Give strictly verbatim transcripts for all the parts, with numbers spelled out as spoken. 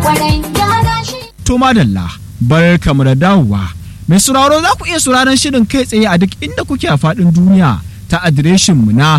To madalla, bar kamu da dawowa. Mai sauraro za ku iya sauraron shirin kai tsaye a duk inda kuke a faɗin duniya ta adireshin mu na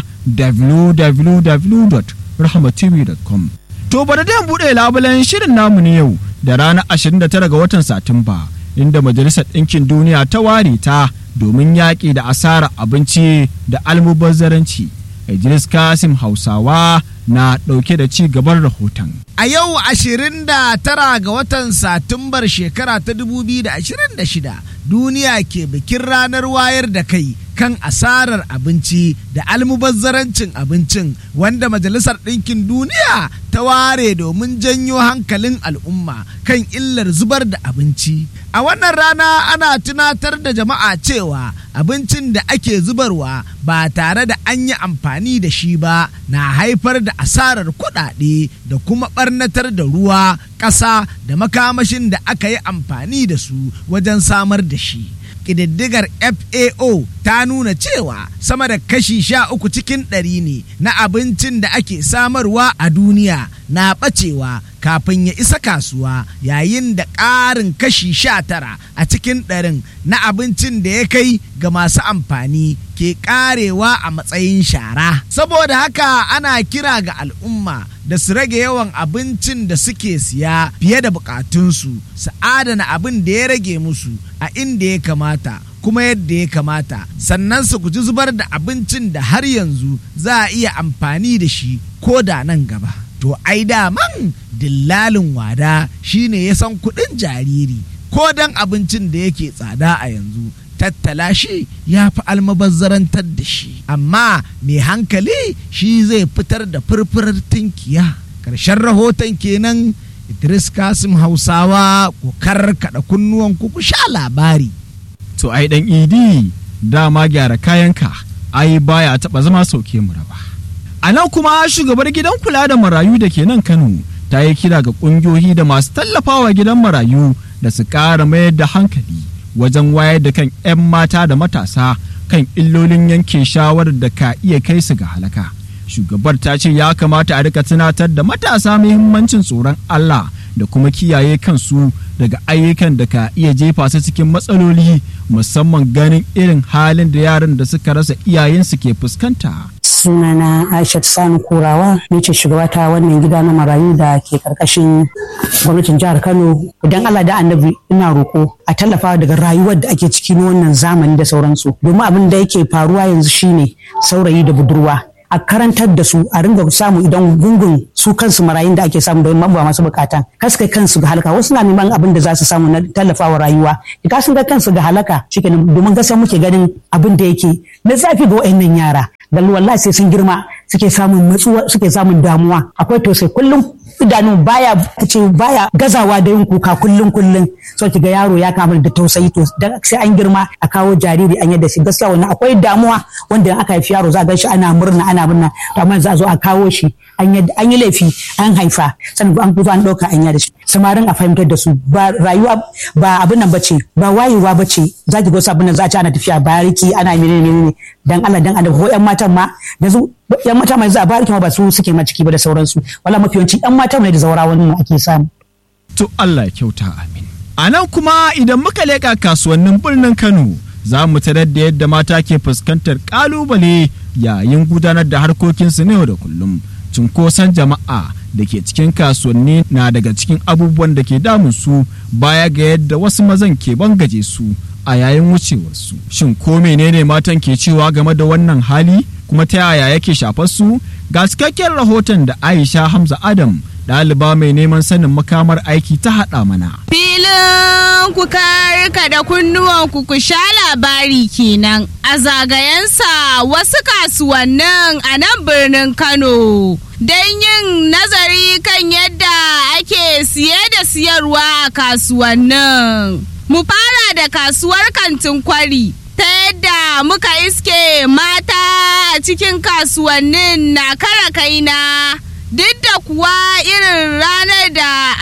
w w w dot rahama t v dot com. To bari da buɗe labulen shirin namu ne yau da ranar ashirin da tara ga watan Satumba, inda Majalisar Ɗinkin Duniya ta ware ta domin yaƙi da asarar abinci da almubazzaranci. Idris Kasim Hausawa na ɗauke da ci gaban rahoton. A yau ashirin da tara ga watan Satumbar shekara ta dubu biyu da ashirin da shida, duniya ke bikin ranar wayar da kai kan asarar abinci da almubazzarancin abincin, wanda Majalisar Ɗinkin Duniya ta ware domin janyo hankalin al'umma kan illar zubar da abinci. A wannan rana ana tunatar da jama'a cewa abincin da ake zubarwa ba tare da an yi amfani da shi ba na haifar da asarar kuɗaɗe da kuma ɓarnatar da ruwa, ƙasa da makamashin da aka yi amfani da su wajen samar da shi. Ƙididdigar F A O ta nuna cewa sama da kashi sha uku cikin ɗari ne na abincin da ake samarwa a duniya na ɓacewa kafin ya isa kasuwa, yayin da ƙarin kashi sha tara a cikin ɗarin na abincin da ya kai ga masu amfani ke ƙarewa a matsayin shara. Saboda haka ana kira ga al'umma da su rage yawan abincin da suke siya fiye da bukatunsu, su adana abin da ya rage musu a inda ya kamata kuma yadda ya kamata, sannan su guji zubar da abincin da har yanzu za a iya amfani da shi ko da nan gaba. To ai daman dillalin wada shine ya san kuɗin jariri, ko dan abincin da yake tsada a yanzu tattala shi ya fi almubazzarantar da shi, amma mai hankali shi zai fitar da furfurar tinkiya. Ƙarshen rahoton kenan. Idris Kasim Hausawa, ku karkada kunnuwan ku ku sha labari. To ai dan idi dama gyara kayanka, ai baya taɓa zama sauke mu raba. A nan kuma shugabar gidan kula da marayu da ke nan Kano ta yi kira ga ƙungiyoyi da masu tallafawa gidan marayu da su ƙara mayar da hankali wajen wayar da kan 'yan mata da matasa kan illolin yanke shawarar da ka iya kai su ga halaka. Shugabar ta ce ya kamata a rika tunatar da matasa muhimmancin tsoron Allah da kuma kiyaye kansu daga ayyukan da ka iya jefa su cikin matsaloli, musamman ganin irin halin da yaran da suka rasa iyayensu ke fuskanta. Sunana Aisha Sani Kurawa, ni ce shugabata wannan gida na marayu da ke karkashin gwamnatin jihar Kano. Idan Allah da Annabi ina roko a tallafa daga rayuwar da ake ciki na wannan zamani da sauransu, domin abin da yake faruwa yanzu shine saurayi da budurwa a karantar da su, a ringa samu idan gungun su kansu marayun da ake samu da mamba masu bukatan kaskai kansu ga halaka, wasu na neman abin da za su samu na tallafawa rayuwa, da sun ga kansu ga halaka shikenan, domin gaskiya muke ganin abin da yake na zafi ga wayannan yara, dan wallahi sai sun girma suke samun matsuwa, suke samun damuwa. Akwai to sai kullum idanu baya ce baya gazawa da yin kuka kullum kullum, so kiga yaro ya kama da tausayi, to dan sai an girma a kawo jariri an yadda shi. Gaskiya wannan akwai damuwa, wanda aka haifi yaro za ga shi ana murna ana murna, to amma za a zo a kawo shi an yi laifi an haifa sannan an fito an ɗauka an yada shi. Samarin a fahimtar da su ba rayuwa ba abin nan bace, ba wayewa bace. Za ki ga wasu abin nan za a ci ana tafiya bariki ana menene menene, dan Allah dan Allah ko yan matan ma yanzu yan mata mai za a bariki ma ba su suke ma ciki ba da sauransu, wala mafi yawanci yan mata ne da zaurawan mu ake samu. To Allah ya kyauta, amin. A nan kuma idan muka leƙa kasuwannin birnin Kano, za mu tarar da yadda mata ke fuskantar ƙalubale yayin gudanar da harkokinsu na yau da kullum. Cunkoson jama'a da ke cikin kasuwanni na daga cikin abubuwan da ke damun su, baya ga yadda wasu mazan ke bangaje su a yayin wucewarsu. Shin ko menene matan ke cewa game da wannan hali, kuma ta yaya yake shafar su? Ga cikakken rahoton da Aisha Hamza Adam, ɗaliba mai neman sanin makamar aiki, ta haɗa mana. Filin ku karka da kunnuwan ku ku sha labari kenan a zagayensa wasu kasuwannin a nan birnin Kano don yin nazari kan yadda ake siye da siyarwa a kasuwannin. Mu fara da kasuwar kantin kwari, ta yadda muka iske mata a cikin kasuwannin na kara kaina, duk da kuwa irin ranar da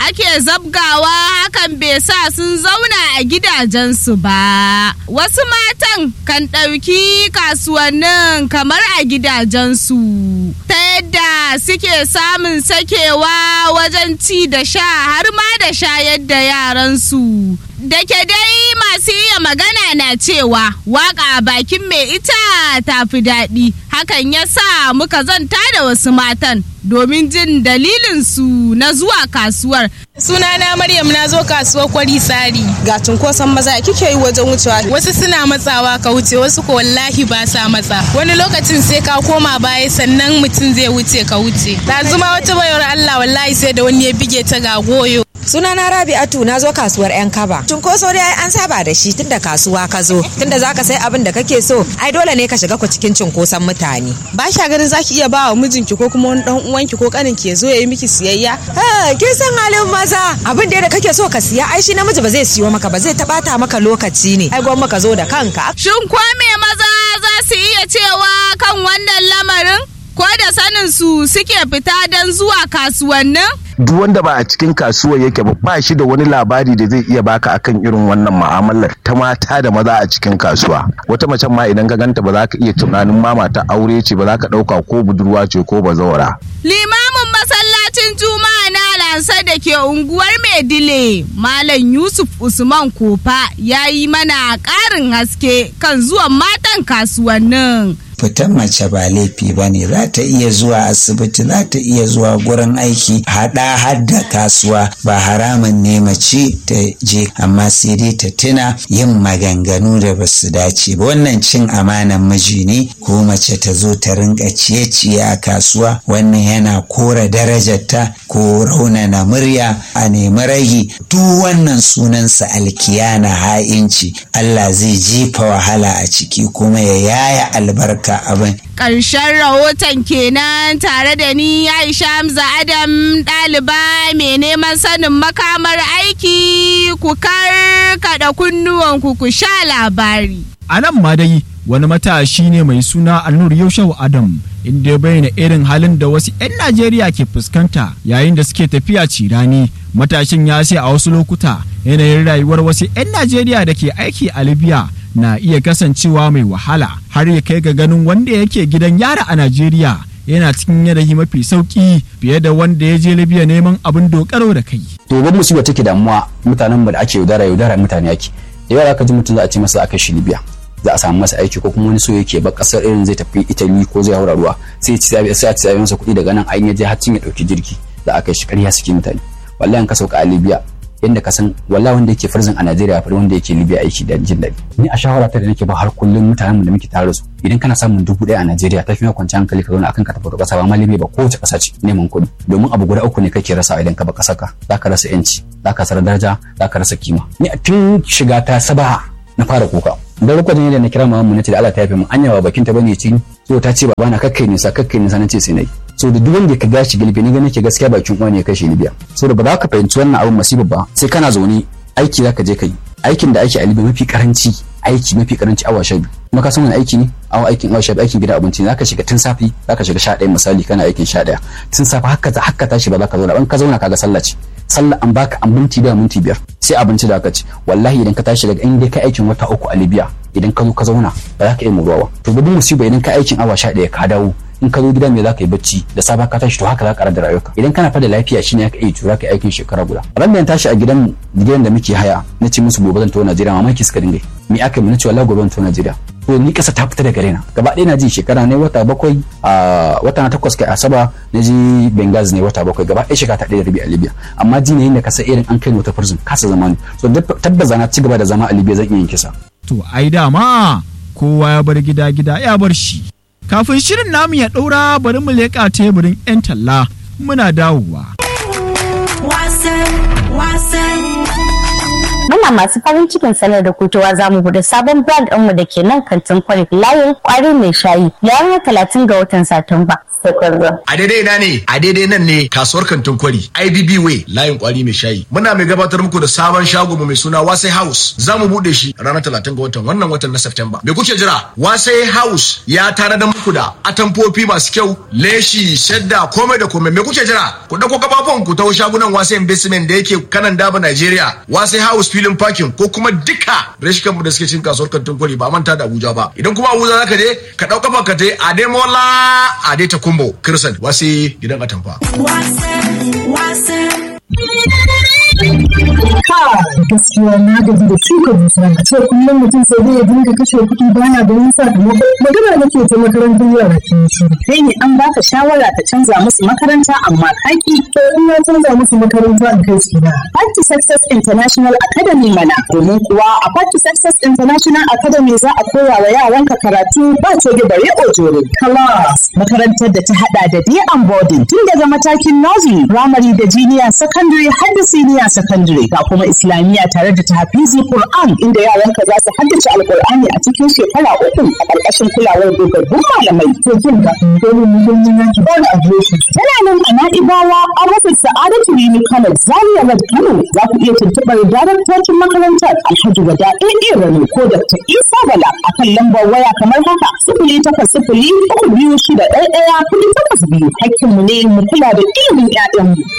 ake zabgawa hakan bai sa sun zauna a gidajensu ba. Wasu matan kan ɗauki kasuwannin kamar a gidajensu ta yadda suke samun sakewa wajen ci da sha har ma da shayar da yaransu. Da ke dai masu iya magana na cewa waka a bakin mai ita tafi daɗi, hakan ya sa muka zanta da wasu matan domin jin dalilinsu na zuwa kasuwar. Sunana Maryam, na zo kasuwar Kwari Sari. Ga cunkoson maza kike yi wajen wucewa? Wasu suna matsawa ka wuce, wasu ko wallahi ba sa matsa. Wani lokacin sai ka koma baya sannan mutum zai wuce ka wuce. Lazuma wata bayar Allah wallahi sai da wani ya bige ta ga goyo. Sunana Rabi'atu, na zo kasuwar 'yan kaba. Cunkoso dai an saba da shi tunda kasuwa ka zo, tunda zaka sai abin da kake so, ai dole ne ka shiga ku cikin cunkoson mutane. Ba sha ganin zaki iya ba wa mijinki ko kuma wani dan uwanki ko kaninki ya zo ya yi miki siyayya? Ha, kin san halin maza. Abin da kake so ka siya, ai shi namiji ba zai siyo maka ba, zai tabata maka lokaci ne. Ai gwamma ka zo da kanka. Shin ko me maza za su iya cewa kan wannan lamarin? Ko da sanin su suke fita don zuwa kasuwannin? Duk wanda ba a cikin kasuwar yake ba ba shi da wani labari da zai iya baka akan irin wannan mu'amalar ta mata da maza a cikin kasuwa. Wata macen ma idan ka ganta ba za ka iya tunanin ma mata aure ce, ba za ka ɗauka ko budurwa ce ko bazawara. Limamin masallacin Juma'a na Lansa da ke unguwar Maidile, Malam Yusuf Usman Kofa, ya yi mana ƙarin haske kan zuwan matan kasuwannin. Fitan mace ba laifi ba ne, za ta iya zuwa asibiti, za ta iya zuwa gurin aiki, haɗa hadda kasuwa ba haramun ne mace ta je, amma sai dai ta tuna yin maganganu da ba su dace ba. Wannan cin amanan miji ne, ko mace ta zo ta rinka ciye-ciye a kasuwa, wannan yana kora darajarta ko raunana murya a nemi ragi. Duk wannan sunansa alkiyana, ha'inci. Allah zai jefa wahala a ciki kuma ya yaya albarka abin. Ƙarshen rahoton kenan tare da ni Aisha Hamza Adam, ɗaliba mai neman sanin makamar aiki. Ku karkaɗa kunnuwanku ku sha labari. A nan ma dai wani matashi ne mai suna Alnur Yaushau Adam, inda ya bayyana irin halin da wasu 'yan Najeriya ke fuskanta yayin da suke tafiya cirani. Matashin ya ce a wasu lokuta yanayin rayuwar wasu 'yan Najeriya da ke aiki a Libya na iya kasancewa mai wahala, har ya kai ga ganin wanda yake gidan yara a Najeriya yana cikin yanayi mafi sauki fiye da wanda ya je Libya neman abin dokaro da kai. To ban musiba take damuwa mutanen mu da ake yaudara yaudara mutane ake. Da yawa aka ji mutum za a ce masa aka shi Libya, za a samu masa aiki ko kuma wani so yake ba kasar irin zai tafi Italy ko zai haura ruwa, sai ya ci sai a ci masa kuɗi daga nan an yaje har cin ya dauki jirgi za a kai shi ƙarya suke mutane. Wallahi an ka sauka a Libya yanda ka san wallahi wanda yake farzin a Najeriya fa wanda yake Libya aiki da jin daɗi. Ni a shawara ta da nake ba har kullum mutanen da muke tare da su, idan kana samun dubu ɗaya a Najeriya tafi ma kwanciyar hankali ka zauna akan ka tafi ƙasa ba ma Libya ba kowace ƙasa ce neman kuɗi, domin abu guda uku ne kake rasa idan ka ba ƙasar ka. Zaka rasa yanci, zaka rasa daraja, zaka rasa kima. Ni a tun shiga ta saba na fara kuka. Da lokacin da na kira mamanmu nace da Allah ta yafe mu, anya ba bakin ta bane ce so ta ce babana kakkai nisa kakkai nisa nace sai nayi. So da duk wanda ka gashi gilbe ni ganin ke gaskiya bakin uwa ne kai shi Libya. So da ba za ka fahimci wannan abin masiba ba sai kana zaune aiki zaka je kai. Aikin da ake a Libya mafi karanci aiki mafi karanci awa sha biyu. Kuma ka san wani aiki ne? Awa aikin awa sha biyu aikin gida abinci ne. Zaka shiga tun safi zaka shiga sha ɗaya misali kana aikin sha ɗaya. Tun safi haka haka tashi ba za ka zauna ban ka zauna kaga sallah ce. Sallah an baka an minti da minti biyar sai abinci da ka ci. Wallahi idan ka tashi daga inda kai aikin wata uku a Libya idan ka zo ka zauna ba za ka iya muruwa ba. To babban musiba idan ka aikin awa sha ɗaya ka dawo in ka zo gida me za ka yi bacci da safa ka tashi to haka za ka rada rayuwarka. Idan kana fa da lafiya shine aka iya tura ka aikin shekara guda. Ran da tashi a gidan gidan da muke haya na ce musu gobe zan tawo Najeriya, mamaki suka dinga me aka yi na ce wallahi gobe zan tawo Najeriya. To ni kasa ta fita daga raina gaba ɗaya na ji shekara ne wata bakwai a wata na takwas kai asaba na ji Benghazi ne wata bakwai gaba ɗaya shekara ta ɗaya da rabi a Libya, amma ji ne inda kasa irin an kai wata prison kasa zama ne. So tabbas na ci gaba da zama a Libya zan iya yin kisa. To ai dama kowa ya bar gida gida ya bar shi. Kafin shirin namu ya ɗaura bari mu leƙa teburin 'yan talla muna dawowa. Muna masu farin cikin sanar da kutowa za mu buɗe sabon brand ɗinmu da ke nan kantin Kwari layin Kwari mai shayi yayin talatin ga watan Satumba. A daidai ina ne? A daidai nan ne kasuwar kantin kwari I B B Way layin kwari mai shayi. Muna mai gabatar muku da sabon shago mai suna Wasai House. Za mu bude shi ranar talatin ga watan wannan watan na September. Me kuke jira? Wasai House ya tanadar muku da atamfofi masu kyau, leshi, shadda, komai da komai. Me kuke jira? Ku dauko kafafun ku tawo shagunan Wasai Investment da yake kanan Daba Nigeria. Wasai House filin parking ko kuma duka reshikan mu da suke cikin kasuwar kantin kwari ba manta da Abuja ba. Idan kuma Abuja zaka je ka dauka kafa ka je Ademola Adeta Kumbo Kirsan Wasi gidan atamfa. Gaskiya na gaji da shuka dusa a ce kullum mutum sai zai dinga kashe kuɗi baya ganin sakamako. Magana nake ta makarantar yara ke shi. Kai ne an baka shawara ka canza musu makaranta amma kaki. To in na canza musu makaranta a kai su na. Party Success International Academy mana. Domin kuwa a Party Success International Academy za a koya wa yaranka karatu ba coge bare ojore. Class makarantar da ta hada da day and boarding tun daga matakin nursery, primary da junior secondary har da senior secondary ga kuma islamiyya tare da tahfizi Qur'an inda yaranka za su haddace alqur'ani a cikin shekara uku a ƙarƙashin kulawar dogaggun malamai. To kin ga domin mun yi na ki ba da adireshi. Tana nan a Na'ibawa a rufin Sa'adatu Rimi Kano Zaria Road Kano za ku iya tuntuɓar daraktocin makarantar Alhaji Wada A Rani ko Dr. Isa Bala akan lambar waya kamar haka sifili takwas sifili uku biyu shida ɗaya ɗaya kuɗi takwas biyu. Hakkinmu ne mu kula da ilimin 'ya'yanmu.